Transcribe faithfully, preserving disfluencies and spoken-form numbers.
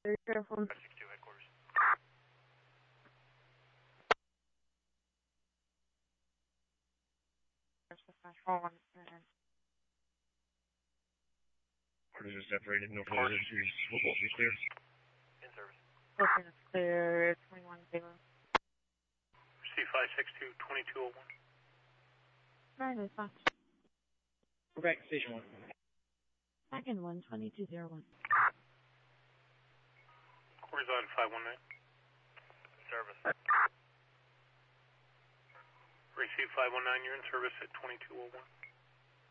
Very careful. five six two headquarters. Orders are separated, no further issues. Will both be clear? In service. Okay, it's clear. twenty-one zero. C five six two twenty-two oh one. Right, that's fine. We're back to station one. Second one, twenty-two zero one. Quarters on five one nine. Service. Receive five one nine, you're in service at twenty-two oh one.